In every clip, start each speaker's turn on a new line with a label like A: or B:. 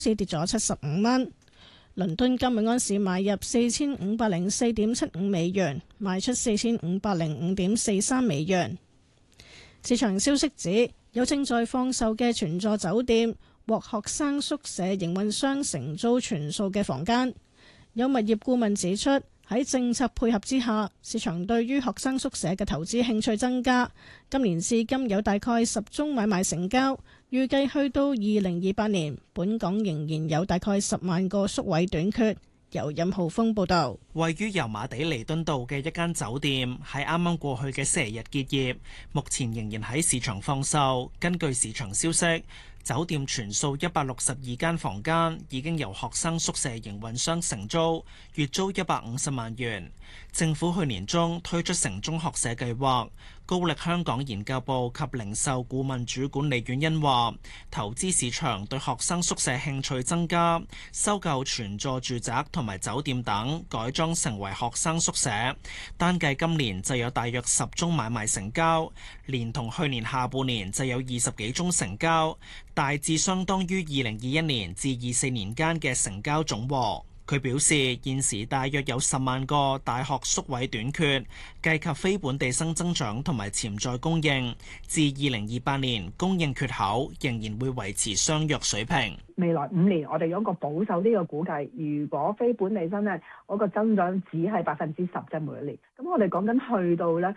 A: 市跌咗75蚊。倫敦金每安士買入4504.75美元，賣出4505.43美元。市場消息指，有正在放售嘅全座酒店獲學生宿舍營運商承租全數嘅房間。有物業顧問指出，喺政策配合之下，市場對於學生宿舍嘅投資興趣增加。今年至今有大概10宗買賣成交，預計去到2028年，本港仍然有大概10萬個宿位短缺。由任浩峰報導。
B: 位於油麻地彌敦道嘅一間酒店喺啱啱過去嘅星期日結業，目前仍然喺市場放售。根據市場消息，酒店全數162間房間已經由學生宿舍營運商承租，月租150萬元。政府去年中推出城中學社計劃。高力香港研究部及零售顧問主管李婉欣話，投資市場對學生宿舍興趣增加，收購全座住宅同埋酒店等改裝成為學生宿舍。單計今年就有大約10宗買賣成交，連同去年下半年就有20幾宗成交，大致相當於2021年至24年間嘅成交總和。佢表示，現時大約有10萬個大學宿位短缺，計及非本地生增長同埋潛在供應，至2028年供應缺口仍然會維持相若水平。
C: 未來5年，我哋有一個保守呢個估計，如果非本地生咧，嗰個增長只係10%，即係每一年。咁我哋講緊去到咧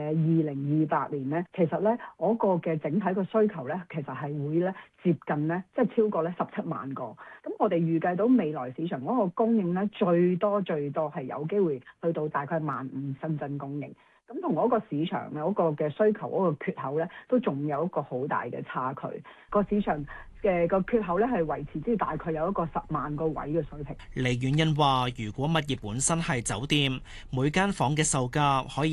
C: 2028年咧，其實咧嗰個嘅整體個需求咧，其實係會咧接近咧，即係超過咧17萬個。咁我哋預計到未來市場嗰個供應咧，最多係有機會去到大概15000新增供應。咁同嗰個市場嘅嗰個嘅需求嗰個缺口咧，都仲有一個好大嘅差距。個市場嘅個缺口咧係維持，即係大概有一個10萬個位嘅水平。
B: 李婉欣話，如果物業本身係酒店，每間房嘅售價可以